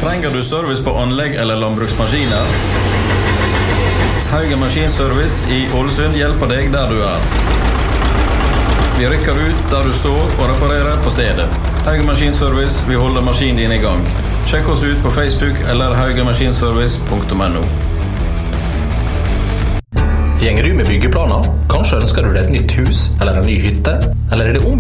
Trenger du service på anlegg eller landbruksmaskiner? Haugen Maskinservice i Ålesund hjelper deg der du er. Vi rykker ut der du står og reparerer på stedet. Haugen Maskinservice, vi holder maskinen din i gang. Sjekk oss ut på Facebook eller haugenmaskinservice.no. Gjenger du med byggeplaner? Kanskje ønsker du deg et nytt hus eller en ny hytte? Eller er det